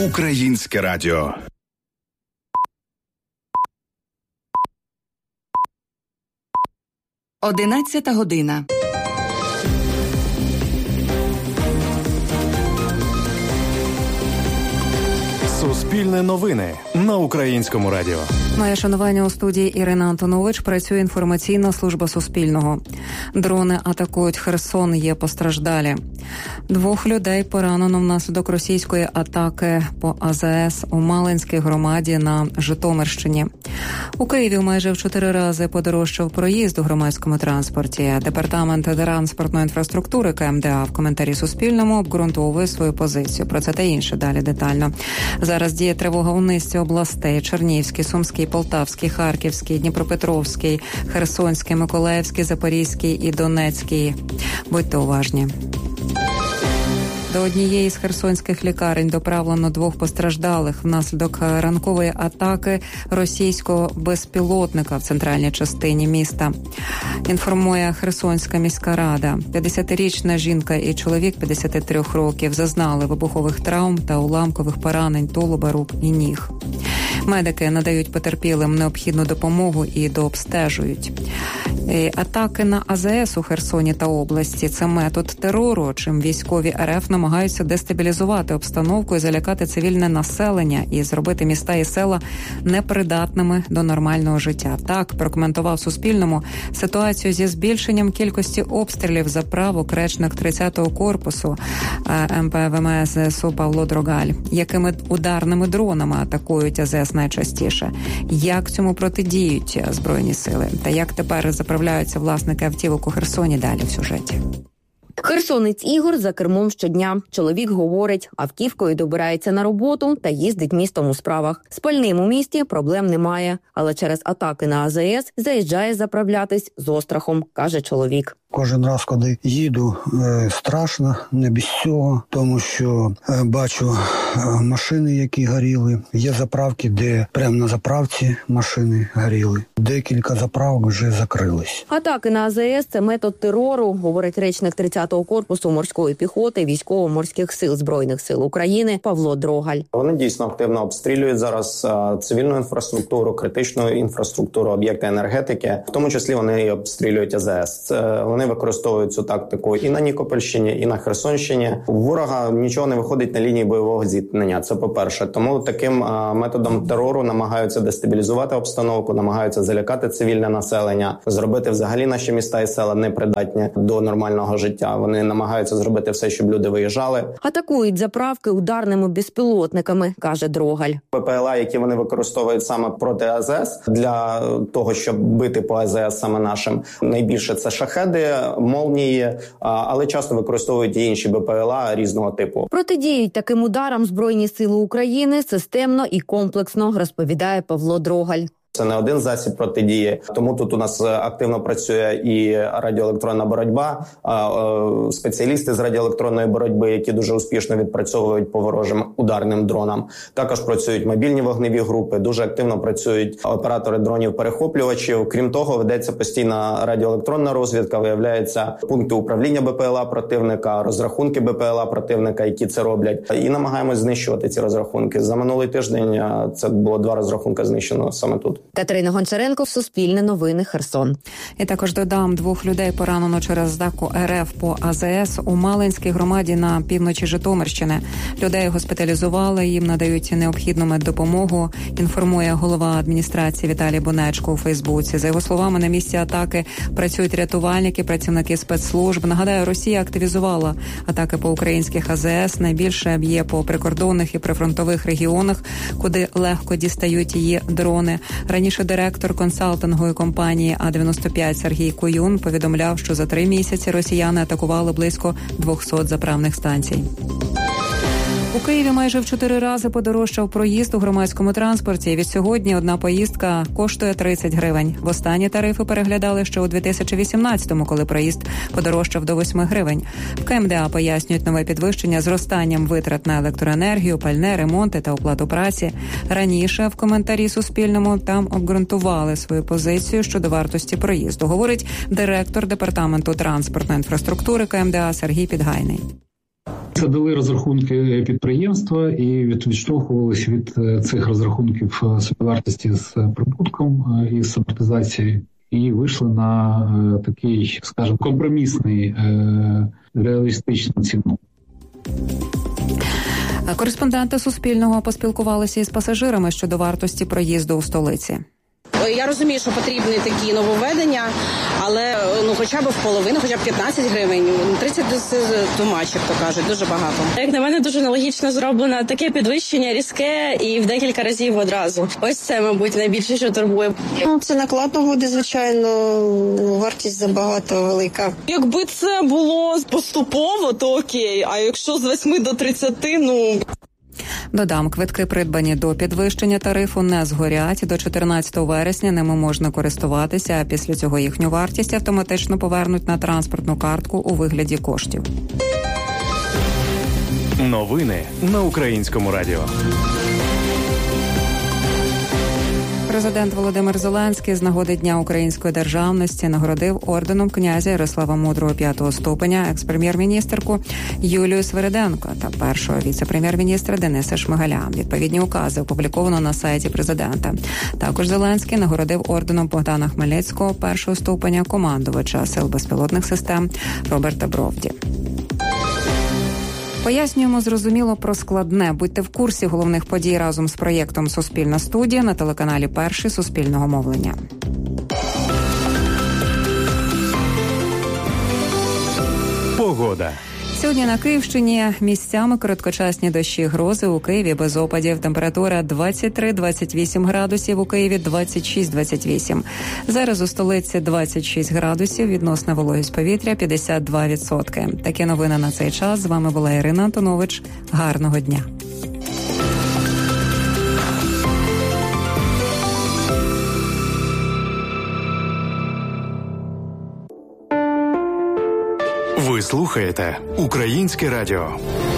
Українське радіо. Одинадцята година. Суспільне новини на Українському радіо. Моє шанування у студії Ірина Антонович. Працює інформаційна служба Суспільного. Дрони атакують Херсон, є постраждалі. 2 людей поранено внаслідок російської атаки по АЗС у Малинській громаді на Житомирщині. У Києві майже в 4 рази подорожчав проїзд у громадському транспорті. Департамент транспортної інфраструктури КМДА в коментарі Суспільному обґрунтовує свою позицію. Про це та інше далі детально. Зараз діє тривога у низці областей: Чернігівській, Сумській, Полтавській, Харківській, Дніпропетровській, Херсонській, Миколаївській, Запорізькій і Донецькій. Будьте уважні. До однієї з херсонських лікарень доправлено 2 постраждалих внаслідок ранкової атаки російського безпілотника в центральній частині міста. Інформує Херсонська міська рада. 50-річна жінка і чоловік 53 років зазнали вибухових травм та уламкових поранень тулуба, рук і ніг. Медики надають потерпілим необхідну допомогу і дообстежують. Атаки на АЗС у Херсоні та області – це метод терору, чим військові РФ намагаються дестабілізувати обстановку і залякати цивільне населення і зробити міста і села непридатними до нормального життя. Так прокоментував Суспільному ситуацію зі збільшенням кількості обстрілів заправок речник 30-го корпусу МП ВМС ЗСУ Павло Дрогаль. Якими ударними дронами атакують АЗС найчастіше? Як цьому протидіють Збройні сили? Та як тепер заправляються власники автівок у Херсоні? Далі в сюжеті. Херсонець Ігор за кермом щодня. Чоловік говорить, автівкою добирається на роботу та їздить містом у справах. З пальним у місті проблем немає, але через атаки на АЗС заїжджає заправлятись з острахом, каже чоловік. Кожен раз, коли їду, страшно, не без цього, тому що бачу машини, які горіли. Є заправки, де прямо на заправці машини горіли. Декілька заправок вже закрились. Атаки на АЗС – це метод терору, говорить речник 30-го корпусу морської піхоти Військово-морських сил Збройних сил України Павло Дрогаль. Вони дійсно активно обстрілюють зараз цивільну інфраструктуру, критичну інфраструктуру, об'єкти енергетики. В тому числі вони обстрілюють АЗС. Вони використовують цю тактику і на Нікопольщині, і на Херсонщині. У ворога нічого не виходить на лінії бойового зіткнення, це по-перше. Тому таким методом терору намагаються дестабілізувати обстановку, намагаються залякати цивільне населення, зробити взагалі наші міста і села непридатні до нормального життя. Вони намагаються зробити все, щоб люди виїжджали. Атакують заправки ударними безпілотниками, каже Дрогаль. ППЛА, які вони використовують саме проти АЗС, для того, щоб бити по АЗС саме нашим, найбільше це шахеди, молнії, але часто використовують і інші БПЛА різного типу. Протидіють таким ударам Збройні сили України системно і комплексно, розповідає Павло Дрогаль. Це не один засіб протидії, тому тут у нас активно працює і радіоелектронна боротьба, спеціалісти з радіоелектронної боротьби, які дуже успішно відпрацьовують по ворожим ударним дронам. Також працюють мобільні вогневі групи, дуже активно працюють оператори дронів-перехоплювачів. Крім того, ведеться постійна радіоелектронна розвідка, виявляються пункти управління БПЛА противника, розрахунки БПЛА противника, які це роблять. І намагаємось знищувати ці розрахунки. За минулий тиждень це було 2 розрахунки знищено саме тут. Катерина Гончаренко, Суспільне новини, Херсон. І також додам, 2 людей поранено через атаку РФ по АЗС у Малинській громаді на півночі Житомирщини. Людей госпіталізували, їм надають необхідну меддопомогу, інформує голова адміністрації Віталій Бунечко у Фейсбуці. За його словами, на місці атаки працюють рятувальники, працівники спецслужб. Нагадаю, Росія активізувала атаки по українських АЗС. Найбільше б'є по прикордонних і прифронтових регіонах, куди легко дістають її дрони. Раніше директор консалтингової компанії А-95 Сергій Куюн повідомляв, що за 3 місяці росіяни атакували близько 200 заправних станцій. У Києві майже в 4 рази подорожчав проїзд у громадському транспорті. Від сьогодні одна поїздка коштує 30 гривень. Востаннє тарифи переглядали ще у 2018-му, коли проїзд подорожчав до 8 гривень. В КМДА пояснюють нове підвищення зростанням витрат на електроенергію, пальне, ремонти та оплату праці. Раніше в коментарі Суспільному там обґрунтували свою позицію щодо вартості проїзду, говорить директор департаменту транспортної інфраструктури КМДА Сергій Підгайний. Це дали розрахунки підприємства і відштовхувалися від цих розрахунків собівартості з прибутком і з амортизацією. І вийшли на такий, скажімо, компромісний, реалістичну ціну. Кореспонденти Суспільного поспілкувалися із пасажирами щодо вартості проїзду у столиці. Я розумію, що потрібні такі нововведення, але хоча б в половину, хоча б 15 гривень, 30 тумач, як то кажуть, дуже багато. Як на мене, дуже нелогічно зроблено таке підвищення різке і в декілька разів одразу. Ось це, мабуть, найбільше, що турбує. Це накладно буде, звичайно, вартість забагато велика. Якби це було поступово, то окей, а якщо з 8 до 30, Додам, квитки, придбані до підвищення тарифу, не згорять. До 14 вересня ними можна користуватися, а після цього їхню вартість автоматично повернуть на транспортну картку у вигляді коштів. Новини на Українському радіо. Президент Володимир Зеленський з нагоди Дня української державності нагородив орденом князя Ярослава Мудрого 5-го ступеня екс-прем'єр-міністерку Юлію Свириденко та першого віце-прем'єр-міністра Дениса Шмигаля. Відповідні укази опубліковано на сайті президента. Також Зеленський нагородив орденом Богдана Хмельницького 1-го ступеня командувача Сил безпілотних систем Роберта Бровді. Пояснюємо зрозуміло про складне. Будьте в курсі головних подій разом з проєктом «Суспільна студія» на телеканалі «Перший» Суспільного мовлення. Погода. Сьогодні на Київщині місцями короткочасні дощі, грози, у Києві без опадів. Температура 23-28 градусів, у Києві 26-28. Зараз у столиці 26 градусів, відносна вологість повітря 52%. Такі новини на цей час. З вами була Ірина Антонович. Гарного дня. Ви слухаєте Українське радіо.